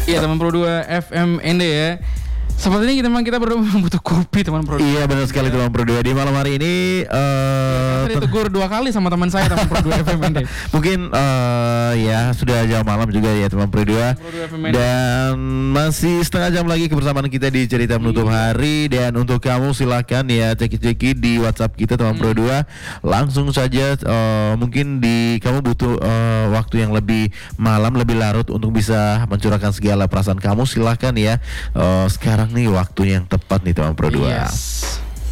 Iya teman Pro 2 FMND ya. Sepertinya kita berdua butuh kopi teman Pro 2. Iya benar sekali teman Pro 2. Di malam hari ini saya ditegur 2 kali sama teman saya teman Pro 2 FMND. Mungkin ya sudah jam malam juga ya teman Pro 2. Dan masih setengah jam lagi kebersamaan kita di cerita menutup hari. Dan untuk kamu silakan ya ceki di WhatsApp kita teman Pro 2. Langsung saja mungkin kamu butuh waktu yang lebih malam, lebih larut untuk bisa mencurahkan segala perasaan kamu, silakan ya. Sekarang nih waktu yang tepat nih teman Pro 2. Yes.